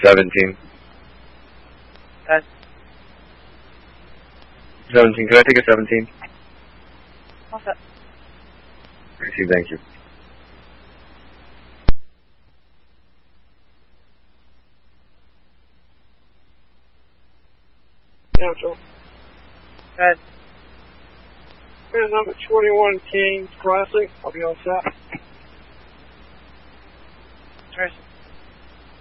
17. 17, can I take a 17? What's that? Thank you. Yeah, Joe. Good. Here's number 21 Kings Classic. I'll be all set.